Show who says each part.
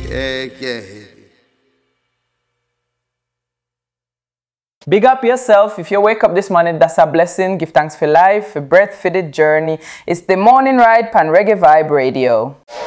Speaker 1: Big up yourself. If you wake up this morning, that's a blessing. Give thanks for life, for breath, for the journey. It's the morning ride pan Reggae Vibe Radio.